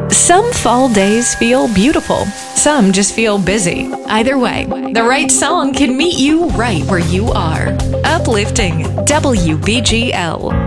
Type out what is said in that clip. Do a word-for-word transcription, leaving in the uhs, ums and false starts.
Some fall days feel beautiful. Some just feel busy. Either way, the right song can meet you right where you are. Uplifting W B G L.